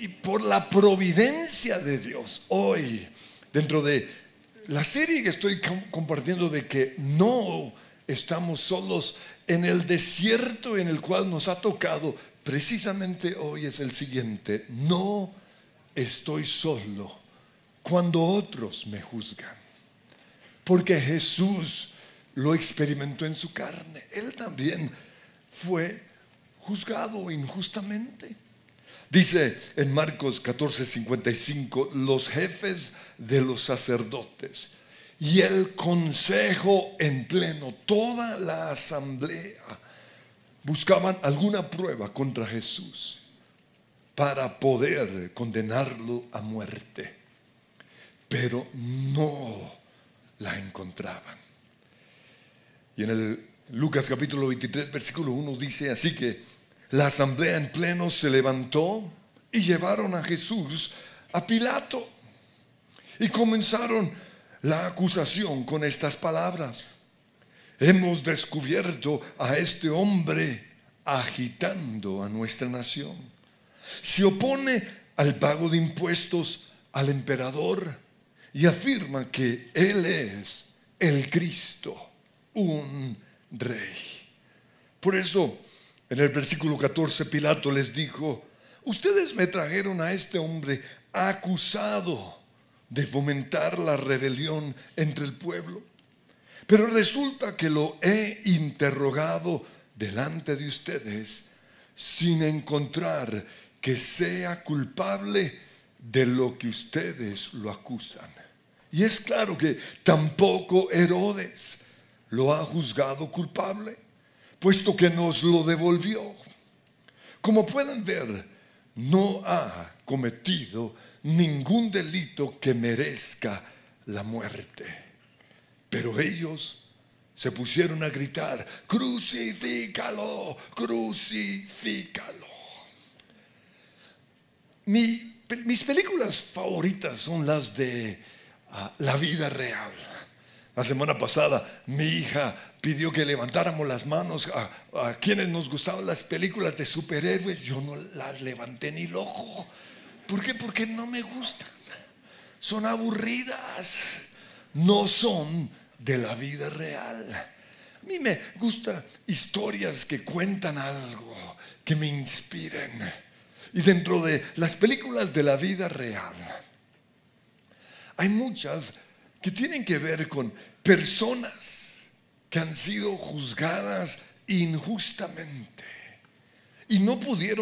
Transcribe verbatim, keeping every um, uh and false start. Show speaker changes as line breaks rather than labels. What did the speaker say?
y por la providencia de Dios, hoy, dentro de la serie que estoy compartiendo de que no estamos solos en el desierto en el cual nos ha tocado, precisamente hoy es el siguiente: no estoy solo cuando otros me juzgan, porque Jesús lo experimentó en su carne. Él también fue juzgado injustamente. Dice en Marcos catorce cincuenta y cinco: los jefes de los sacerdotes y el consejo en pleno, toda la asamblea, buscaban alguna prueba contra Jesús para poder condenarlo a muerte, pero no la encontraban. Y en el Lucas capítulo veintitrés versículo uno dice: así que la asamblea en pleno se levantó y llevaron a Jesús a Pilato y comenzaron la acusación con estas palabras: hemos descubierto a este hombre agitando a nuestra nación. Se opone al pago de impuestos al emperador y afirma que él es el Cristo, un rey. Por eso en el versículo catorce Pilato les dijo: ustedes me trajeron a este hombre acusado de fomentar la rebelión entre el pueblo, pero resulta que lo he interrogado delante de ustedes sin encontrar que sea culpable de lo que ustedes lo acusan. Y es claro que tampoco Herodes lo ha juzgado culpable, puesto que nos lo devolvió. Como pueden ver, no ha cometido ningún delito que merezca la muerte. Pero ellos se pusieron a gritar: crucifícalo, crucifícalo. Mi, mis películas favoritas son las de uh, la vida real. La semana pasada mi hija pidió que levantáramos las manos a, a quienes nos gustaban las películas de superhéroes. Yo no las levanté ni loco. ¿Por qué? Porque no me gustan. Son aburridas. No son de la vida real. A mí me gustan historias que cuentan algo, que me inspiren. Y dentro de las películas de la vida real hay muchas que tienen que ver con personas que han sido juzgadas injustamente y no pudieron